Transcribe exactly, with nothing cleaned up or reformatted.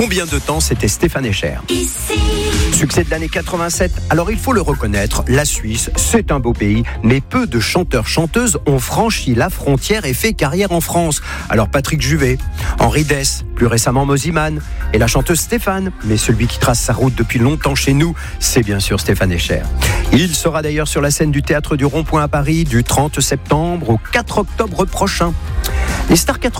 Combien de temps c'était Stéphane Echer? Succès de l'année quatre-vingt-sept. Alors il faut le reconnaître, la Suisse, c'est un beau pays, mais peu de chanteurs-chanteuses ont franchi la frontière et fait carrière en France. Alors Patrick Juvet, Henri Dess, plus récemment Mosiman, et la chanteuse Stéphane. Mais celui qui trace sa route depuis longtemps chez nous, c'est bien sûr Stéphane Echer. Il sera d'ailleurs sur la scène du Théâtre du Rond-Point à Paris du trente septembre au quatre octobre prochain. Les Stars quatre-vingt